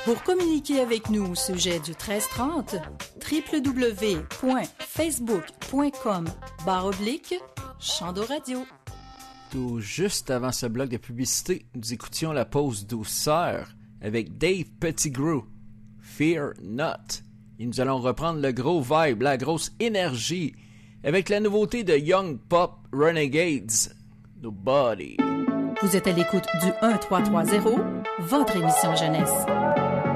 Pour communiquer avec nous au sujet du 1330, www.facebook.com/Chando Radio. Tout juste avant ce bloc de publicité, nous écoutions la pause douceur avec Dave Pettigrew, Fear Not. Et nous allons reprendre le gros vibe, la grosse énergie, avec la nouveauté de Young Pop Renegades, Nobody. Vous êtes à l'écoute du 1330, votre émission jeunesse.